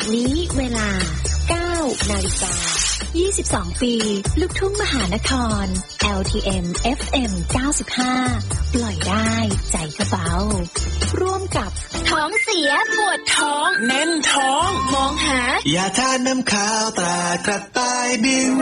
ดนี้เวลา 9 นาฬิกา 22 ปีลูกทุ่งมหานคร LTM FM 95 ปล่อยได้ใจกระเบาร่วมกับท้องเสียปวดท้องแน่นท้องมองหายาทานน้ำขาวตรากระต่ายบิน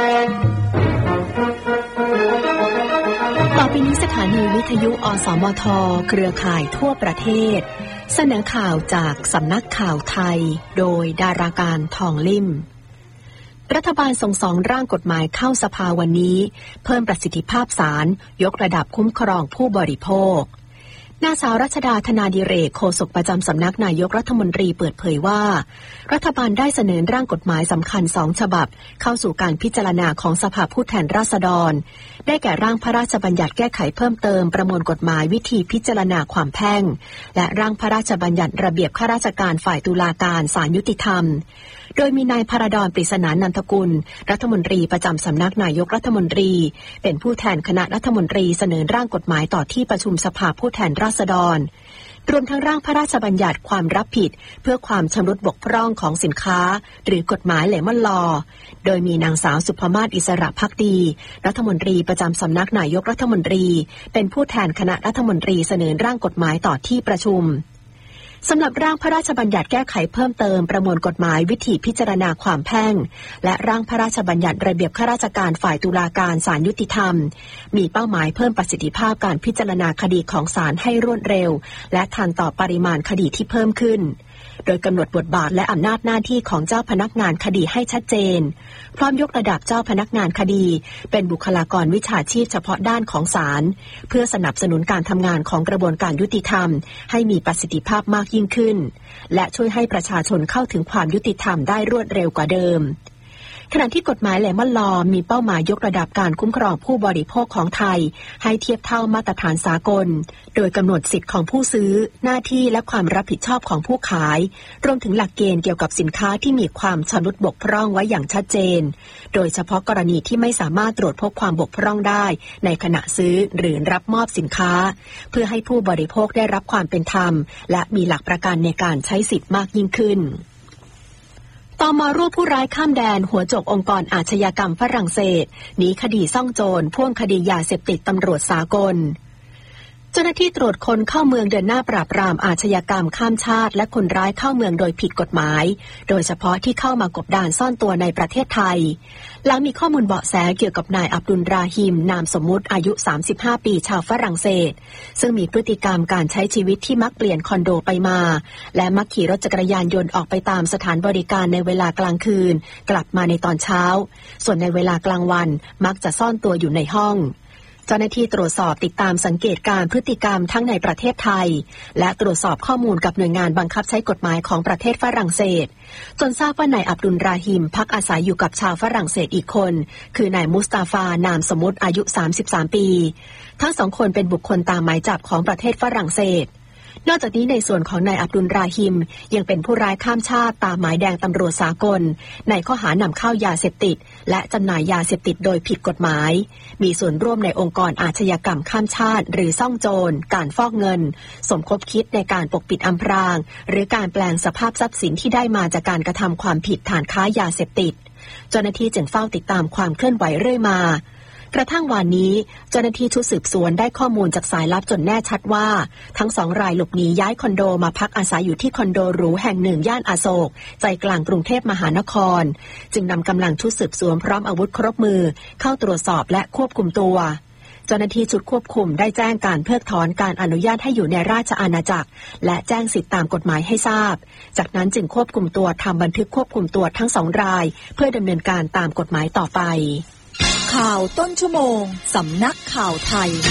ต่อไปนี้สถานีวิทยุอสมทเครือข่ายทั่วประเทศเสนอข่าวจากสำนักข่าวไทยโดยดาราการทองลิ่มรัฐบาลส่ง2ร่างกฎหมายเข้าสภาวันนี้เพิ่มประสิทธิภาพศาลยกระดับคุ้มครองผู้บริโภคนางสาวรัชดาธนาดิเรกโฆษกประจำสำนักนายกรัฐมนตรีเปิดเผยว่ารัฐบาลได้เสนอร่างกฎหมายสำคัญ2ฉบับเข้าสู่การพิจารณาของสภาผู้แทนราษฎรได้แก่ร่างพระราชบัญญัติแก้ไขเพิ่มเติมประมวลกฎหมายวิธีพิจารณาความแพ่งและร่างพระราชบัญญัติระเบียบข้าราชการฝ่ายตุลาการศาลยุติธรรมโดยมีนายพระดอน ปริศนานันทกุลรัฐมนตรีประจำสำนักนายกรัฐมนตรีเป็นผู้แทนคณะรัฐมนตรีเสนอร่างกฎหมายต่อที่ประชุมสภาผู้แทนราษฎรรวมทั้งร่างพระราชบัญญัติความรับผิดเพื่อความชำรุดบกพร่องของสินค้าหรือกฎหมายเลมอนลอโดยมีนางสาวสุภมาศอิสระภักดีรัฐมนตรีประจำสำนักนายกรัฐมนตรีเป็นผู้แทนคณะรัฐมนตรีเสนอร่างกฎหมายต่อที่ประชุมสำหรับร่างพระราชบัญญัติแก้ไขเพิ่มเติมประมวลกฎหมายวิธีพิจารณาความแพ่งและร่างพระราชบัญญัติระเบียบข้าราชการฝ่ายตุลาการศาลยุติธรรมมีเป้าหมายเพิ่มประสิทธิภาพการพิจารณาคดีของศาลให้รวดเร็วและทันต่อปริมาณคดีที่เพิ่มขึ้นโดยกำหนดบทบาทและอำนาจหน้าที่ของเจ้าพนักงานคดีให้ชัดเจนพร้อมยกระดับเจ้าพนักงานคดีเป็นบุคลากรวิชาชีพเฉพาะด้านของศาลเพื่อสนับสนุนการทำงานของกระบวนการยุติธรรมให้มีประสิทธิภาพมากยิ่งขึ้นและช่วยให้ประชาชนเข้าถึงความยุติธรรมได้รวดเร็วกว่าเดิมขณะที่กฎหมายเลมอนลอมีเป้าหมายยกระดับการคุ้มครองผู้บริโภคของไทยให้เทียบเท่ามาตรฐานสากลโดยกำหนดสิทธิของผู้ซื้อหน้าที่และความรับผิดชอบของผู้ขายรวมถึงหลักเกณฑ์เกี่ยวกับสินค้าที่มีความชำรุดบกพร่องไว้อย่างชัดเจนโดยเฉพาะกรณีที่ไม่สามารถตรวจพบความบกพร่องได้ในขณะซื้อหรือรับมอบสินค้าเพื่อให้ผู้บริโภคได้รับความเป็นธรรมและมีหลักประกันในการใช้สิทธิ์มากยิ่งขึ้นตม.รวบผู้ร้ายข้ามแดนหัวโจกองค์กรอาชญากรรมฝรั่งเศสหนีคดีซ่องโจรพ่วงคดียาเสพติดตำรวจสากลเจ้าหน้าที่ตรวจคนเข้าเมืองเดินหน้าปราบปรามอาชญากรรมข้ามชาติและคนร้ายเข้าเมืองโดยผิดกฎหมายโดยเฉพาะที่เข้ามากบดานซ่อนตัวในประเทศไทยหลังมีข้อมูลเบาะแสเกี่ยวกับนายอับดุลราฮิมนามสมมุติอายุ35ปีชาวฝรั่งเศสซึ่งมีพฤติกรรมการใช้ชีวิตที่มักเปลี่ยนคอนโดไปมาและมักขี่รถจักรยานยนต์ออกไปตามสถานบริการในเวลากลางคืนกลับมาในตอนเช้าส่วนในเวลากลางวันมักจะซ่อนตัวอยู่ในห้องเจ้าหน้าที่ตรวจสอบติดตามสังเกตการพฤติกรรมทั้งในประเทศไทยและตรวจสอบข้อมูลกับหน่วยงานบังคับใช้กฎหมายของประเทศฝรั่งเศสจนทราบว่านายอับดุลราฮิมพักอาศัยอยู่กับชาวฝรั่งเศสอีกคนคือนายมุสตาฟานามสมมุติอายุ33ปีทั้งสองคนเป็นบุคคลตามหมายจับของประเทศฝรั่งเศสนอกจากนี้ในส่วนของนายอับดุลราฮิมยังเป็นผู้ร้ายข้ามชาติตามหมายแดงตำรวจสากลในข้อหานำเข้ายาเสพติดและจำหน่ายยาเสพติดโดยผิดกฎหมายมีส่วนร่วมในองค์กรอาชญากรรมข้ามชาติหรือซ่องโจรการฟอกเงินสมคบคิดในการปกปิดอำพรางหรือการแปลงสภาพทรัพย์สินที่ได้มาจากการกระทำความผิดฐานค้ายาเสพติดเจ้าหน้าที่จึงเฝ้าติดตามความเคลื่อนไหวเรื่อยมากระทั่งวันนี้เจ้าหน้าที่ชุดสืบสวนได้ข้อมูลจากสายลับจนแน่ชัดว่าทั้ง2รายหลบหนีย้ายคอนโดมาพักอาศัยอยู่ที่คอนโดหรูแห่งหนึ่งย่านอโศกใจกลางกรุงเทพมหานครจึงนำกำลังชุดสืบสวนพร้อมอาวุธครบมือเข้าตรวจสอบและควบคุมตัวเจ้าหน้าที่ชุดควบคุมได้แจ้งการเพิกถอนการอนุญาตให้อยู่ในราชอาณาจักรและแจ้งสิทธิตามกฎหมายให้ทราบจากนั้นจึงควบคุมตัวทำบันทึกควบคุมตัวทั้ง2รายเพื่อดำเนินการตามกฎหมายต่อไปข่าวต้นชั่วโมงสำนักข่าวไทย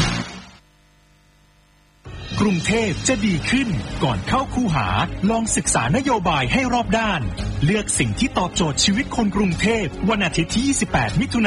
กรุงเทพจะดีขึ้นก่อนเข้าคูหาลองศึกษานโยบายให้รอบด้านเลือกสิ่งที่ตอบโจทย์ชีวิตคนกรุงเทพวันอาทิตย์ที่28 มิถุนายน